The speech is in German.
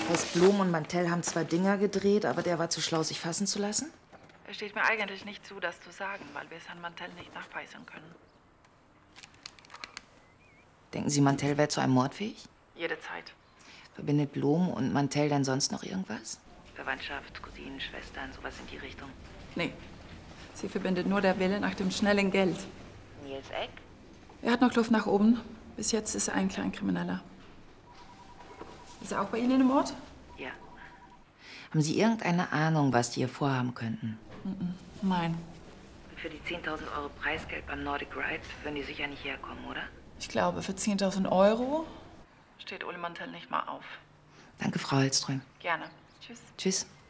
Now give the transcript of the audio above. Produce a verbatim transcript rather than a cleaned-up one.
Horst Blom und Mantell haben zwar Dinger gedreht, aber der war zu schlau, sich fassen zu lassen? Es steht mir eigentlich nicht zu, das zu sagen, weil wir es Herrn Mantell nicht nachweisen können. Denken Sie, Mantell wäre zu einem Mord fähig? Jede Zeit. Verbindet Blom und Mantell denn sonst noch irgendwas? Verwandtschaft, Cousinen, Schwestern, sowas in die Richtung. Nee. Sie verbindet nur der Wille nach dem schnellen Geld. Nils Eck? Er hat noch Luft nach oben. Bis jetzt ist er ein Kleinkrimineller. Ist er auch bei Ihnen im Ort? Ja. Haben Sie irgendeine Ahnung, was die hier vorhaben könnten? Nein. Und für die zehntausend Euro Preisgeld beim Nordic Ride würden die sicher nicht herkommen, oder? Ich glaube, für zehntausend Euro Steht Ole Mantell nicht mal auf. Danke, Frau Hallström. Gerne. Tschüss. Tschüss.